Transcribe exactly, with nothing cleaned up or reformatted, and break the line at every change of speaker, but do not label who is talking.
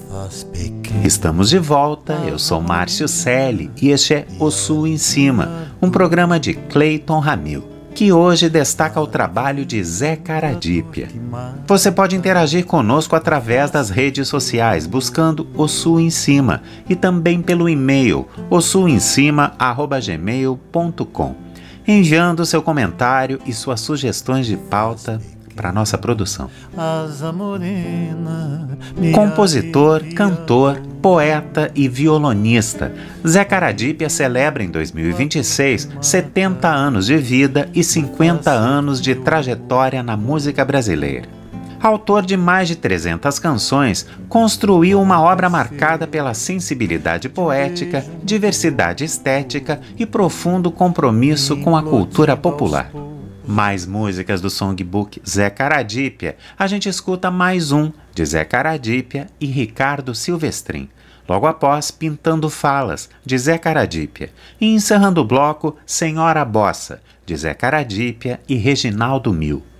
Estamos de volta, eu sou Márcio Selle e este é O Sul em Cima, um programa de Cleiton Ramil, que hoje destaca o trabalho de Zé Caradípia. Você pode interagir conosco através das redes sociais, buscando O Sul em Cima, e também pelo e-mail o sul em cima arroba gmail ponto com, enviando seu comentário e suas sugestões de pauta para nossa produção. Compositor, cantor, poeta e violonista, Zé Caradípia celebra em dois mil e vinte e seis setenta anos de vida e cinquenta anos de trajetória na música brasileira. Autor de mais de trezentas canções, construiu uma obra marcada pela sensibilidade poética, diversidade estética e profundo compromisso com a cultura popular. Mais músicas do songbook Zé Caradípia, a gente escuta mais um de Zé Caradípia e Ricardo Silvestrin, logo após Pintando Falas, de Zé Caradípia, e encerrando o bloco Senhora Bossa, de Zé Caradípia e Reginaldo Mil.